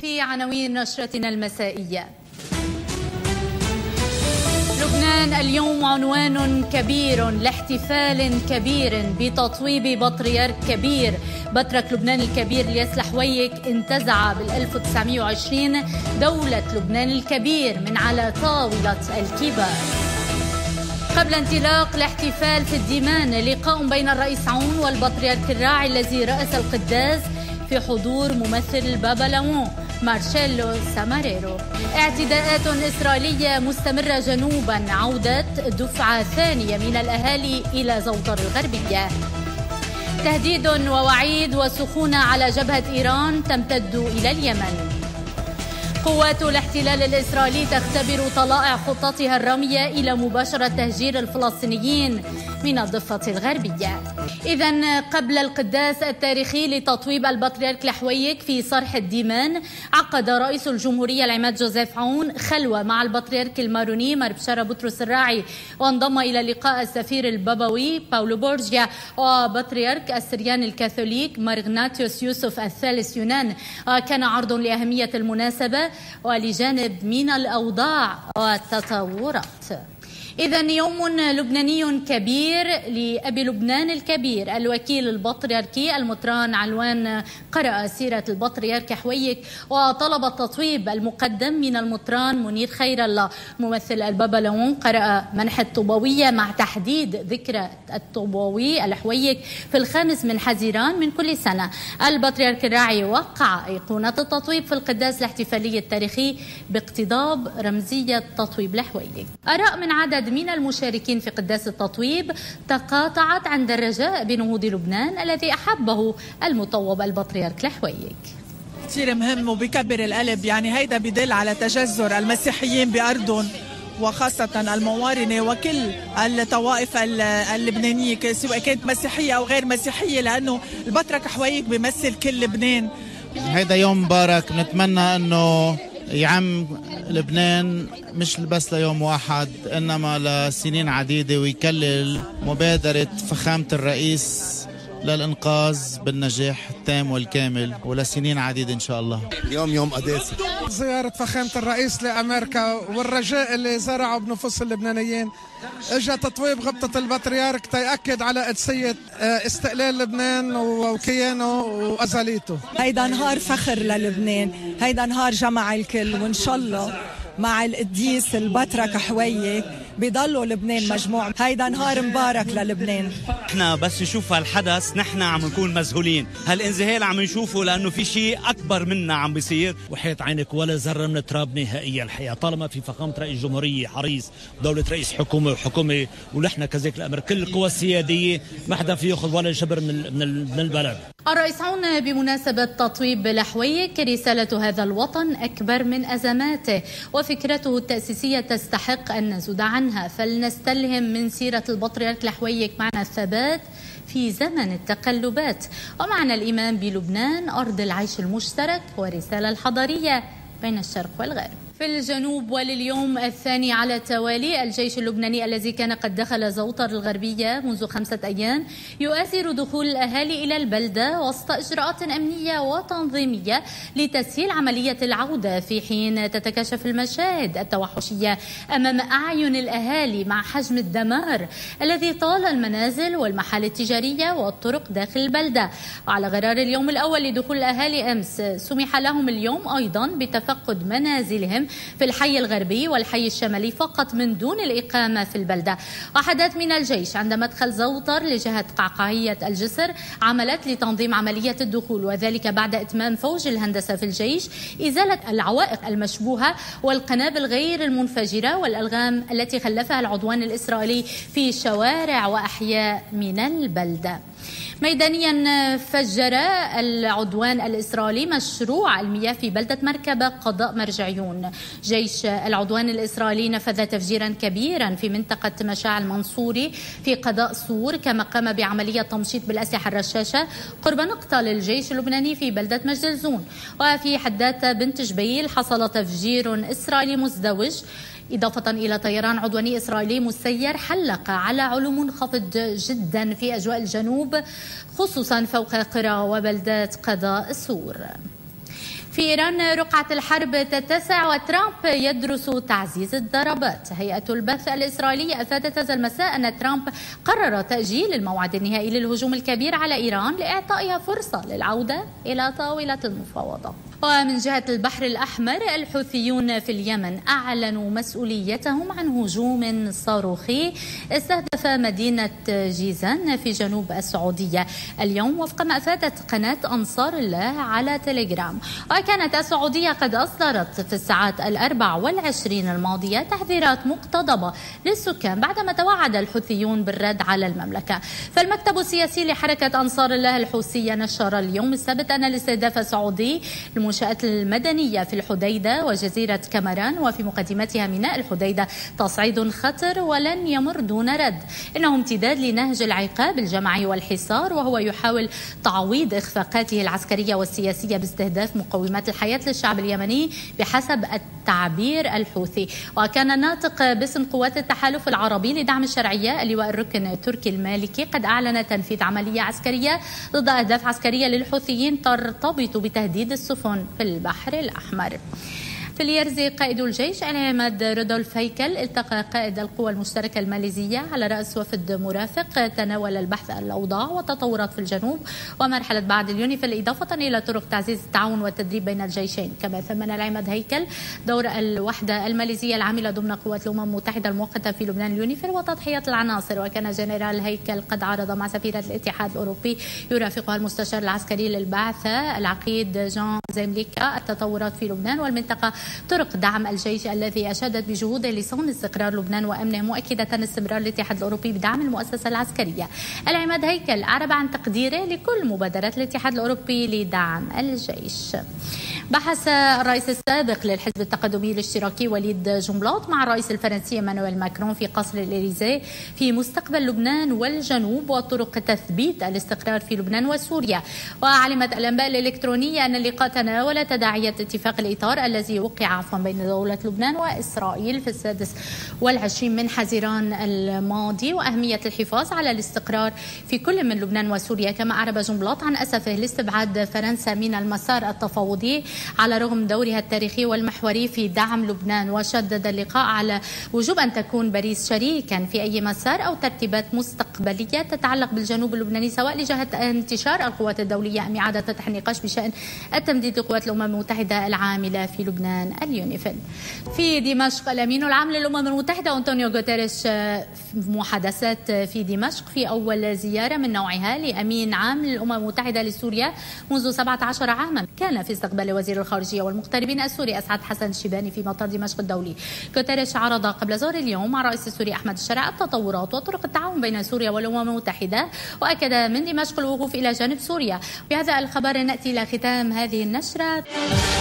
في عناوين نشرتنا المسائية. لبنان اليوم عنوان كبير لاحتفال كبير بتطويب بطريرك كبير. بطرك لبنان الكبير الياس الحويك انتزع بال1920 دولة لبنان الكبير من على طاولة الكبار. قبل انطلاق الاحتفال في الديمان لقاء بين الرئيس عون والبطريرك الراعي الذي رأس القداس في حضور ممثل البابا لمون مارشيلو ساماريرو. اعتداءات إسرائيلية مستمرة جنوبا، عودة دفعة ثانية من الأهالي إلى زوطر الغربية. تهديد ووعيد وسخونة على جبهة إيران تمتد إلى اليمن. قوات الاحتلال الإسرائيلي تختبر طلائع خطتها الرامية إلى مباشرة تهجير الفلسطينيين من الضفة الغربية. إذن قبل القداس التاريخي لتطويب البطريرك الحويك في صرح الديمان، عقد رئيس الجمهورية العماد جوزيف عون خلوة مع البطريرك الماروني مار بشارة بطرس الراعي، وانضم إلى لقاء السفير البابوي باولو بورجيا وبطريرك السريان الكاثوليك مار إغناتيوس يوسف الثالث يونان. كان عرض لأهمية المناسبة ولجانب من الأوضاع والتطورات. إذن يوم لبناني كبير لأبي لبنان الكبير الوكيل البطريركي المطران علوان قرأ سيرة البطريرك حويك وطلب التطويب المقدم من المطران منير خير الله. ممثل البابا لمون قرأ منح الطوبوية مع تحديد ذكرى الطوبوي الحويك في 5 من حزيران من كل سنة. البطريرك الراعي وقع أيقونة التطويب في القداس الاحتفالي التاريخي باقتضاب رمزية تطويب الحويك. آراء من عدد من المشاركين في قداس التطويب تقاطعت عند الرجاء بنهوض لبنان الذي أحبه المطوب البطريرك الحويك. كثير مهم وبكبر القلب، يعني هيدا بدل على تجذر المسيحيين بأرضهم وخاصة الموارنة وكل الطوائف اللبنانية سواء كانت مسيحية أو غير مسيحية، لأنه البطرك حويك بيمثل كل لبنان. هيدا يوم مبارك، نتمنى أنه يعم لبنان مش بس ليوم واحد إنما لسنين عديدة، ويكلل مبادرة فخامة الرئيس للإنقاذ بالنجاح التام والكامل ولسنين عديدة إن شاء الله. اليوم يوم قداسي، زيارة فخامة الرئيس لأمريكا والرجاء اللي زرعوا بنفوس اللبنانيين، اجى تطويب غبطة البطريرك تيأكد على قدسية استقلال لبنان وكيانه وأزاليته. هيدا نهار فخر للبنان، هيدا نهار جمع الكل، وإن شاء الله مع القديس البطرك حويك بيضلوا لبنان مجموع. هيدا نهار مبارك للبنان. احنا بس نشوف هالحدث نحن عم نكون مذهولين، هالانذهال عم نشوفه لانه في شيء اكبر منا عم بيصير. وحياة عينك ولا ذره من التراب نهائيا الحقيقه، طالما في فخامه رئيس جمهوريه حريص، دوله رئيس حكومه وحكومه، ونحن كذلك الامر كل القوى السياديه ما حدا في ياخذ ولا شبر من البلد. الرئيس عون بمناسبة تطويب الحويك رسالة هذا الوطن أكبر من أزماته، وفكرته التأسيسية تستحق أن نزود عنها، فلنستلهم من سيرة البطريرك الحويك معنى الثبات في زمن التقلبات، ومعنى الإيمان بلبنان أرض العيش المشترك ورسالة الحضارية بين الشرق والغرب. في الجنوب ولليوم الثاني على التوالي الجيش اللبناني الذي كان قد دخل زوطر الغربية منذ 5 أيام يؤثر دخول الأهالي إلى البلدة وسط إجراءات أمنية وتنظيمية لتسهيل عملية العودة، في حين تتكشف المشاهد التوحشية أمام أعين الأهالي مع حجم الدمار الذي طال المنازل والمحال التجارية والطرق داخل البلدة. وعلى غرار اليوم الأول لدخول الأهالي أمس، سمح لهم اليوم أيضا بتفقد منازلهم في الحي الغربي والحي الشمالي فقط من دون الإقامة في البلدة. وحدات من الجيش عند مدخل زوطر لجهة قعقاعية الجسر عملت لتنظيم عملية الدخول، وذلك بعد إتمام فوج الهندسة في الجيش إزالة العوائق المشبوهة والقنابل غير المنفجرة والألغام التي خلفها العدوان الإسرائيلي في شوارع وأحياء من البلدة. ميدانيا فجر العدوان الإسرائيلي مشروع المياه في بلدة مركبة قضاء مرجعيون. جيش العدوان الإسرائيلي نفذ تفجيرا كبيرا في منطقة مشاع المنصوري في قضاء سور، كما قام بعملية تمشيط بالأسلحة الرشاشة قرب نقطة للجيش اللبناني في بلدة مجدلزون. وفي حداثة بنت جبيل حصل تفجير إسرائيلي مزدوج، إضافة إلى طيران عدواني إسرائيلي مسير حلق على علو منخفض جدا في أجواء الجنوب، خصوصا فوق قرى وبلدات قضاء سور. في إيران رقعة الحرب تتسع وترامب يدرس تعزيز الضربات. هيئة البث الإسرائيلية أفادت هذا المساء أن ترامب قرر تأجيل الموعد النهائي للهجوم الكبير على إيران لإعطائها فرصة للعودة إلى طاولة المفاوضة. ومن جهة البحر الأحمر، الحوثيون في اليمن أعلنوا مسؤوليتهم عن هجوم صاروخي استهدف مدينة جيزان في جنوب السعودية اليوم، وفق ما أفادت قناة أنصار الله على تليجرام. وكانت السعودية قد أصدرت في الساعات 24 الماضية تحذيرات مقتضبة للسكان بعدما توعد الحوثيون بالرد على المملكة. فالمكتب السياسي لحركة أنصار الله الحوثية نشر اليوم السبت أن الاستهداف السعودي المنشآت المدنية في الحديدة وجزيرة كامران وفي مقدمتها ميناء الحديدة تصعيد خطر ولن يمر دون رد. إنه امتداد لنهج العقاب الجماعي والحصار، وهو يحاول تعويض إخفاقاته العسكرية والسياسية باستهداف مقومات الحياة للشعب اليمني بحسب التعبير الحوثي. وكان الناطق باسم قوات التحالف العربي لدعم الشرعية اللواء الركن التركي المالكي قد أعلن تنفيذ عملية عسكرية ضد أهداف عسكرية للحوثيين ترتبط بتهديد السفن في البحر الأحمر. في اليرزي، قائد الجيش العماد رودولف هيكل التقى قائد القوى المشتركة الماليزية على رأس وفد مرافق تناول البحث عن الأوضاع والتطورات في الجنوب ومرحلة بعد اليونيفيل، إضافة إلى طرق تعزيز التعاون والتدريب بين الجيشين. كما ثمن العماد هيكل دور الوحدة الماليزية العاملة ضمن قوات الأمم المتحدة المؤقتة في لبنان اليونيفيل وتضحية العناصر. وكان جنرال هيكل قد عرض مع سفيرة الاتحاد الأوروبي يرافقها المستشار العسكري للبعثة العقيد جان زيمليكا التطورات في لبنان والمنطقة، طرق دعم الجيش الذي أشادت بجهوده لصون استقرار لبنان وأمنه، مؤكدة استمرار الاتحاد الأوروبي بدعم المؤسسة العسكرية. العماد هيكل أعرب عن تقديره لكل مبادرات الاتحاد الأوروبي لدعم الجيش. بحث الرئيس السابق للحزب التقدمي الاشتراكي وليد جنبلاط مع الرئيس الفرنسي إيمانويل ماكرون في قصر الإليزيه في مستقبل لبنان والجنوب وطرق تثبيت الاستقرار في لبنان وسوريا. وعلمت الأنباء الإلكترونية أن اللقاء تناول تداعية اتفاق الإطار الذي وقع بين دولة لبنان وإسرائيل في 26 من حزيران الماضي، وأهمية الحفاظ على الاستقرار في كل من لبنان وسوريا. كما أعرب جنبلاط عن أسفه لاستبعاد فرنسا من المسار التفاوضي على رغم دورها التاريخي والمحوري في دعم لبنان، وشدد اللقاء على وجوب أن تكون باريس شريكا في أي مسار أو ترتيبات مستقبلية تتعلق بالجنوب اللبناني، سواء لجهة انتشار القوات الدولية أم إعادة فتح النقاش بشأن التمديد لقوات الأمم المتحدة العاملة في لبنان اليونيفيل. في دمشق، الأمين العام للأمم المتحدة أنطونيو غوتيريش محادثات في دمشق في أول زيارة من نوعها لأمين عام للأمم المتحدة لسوريا منذ 17 عاما. كان في استقبال وزير الخارجية والمغتربين السوري أسعد حسن الشيباني في مطار دمشق الدولي. غوتيريش عرض قبل ظهر اليوم مع الرئيس السوري أحمد الشرع التطورات وطرق التعاون بين سوريا والأمم المتحدة، وأكد من دمشق الوقوف إلى جانب سوريا. بهذا الخبر نأتي إلى ختام هذه النشرة.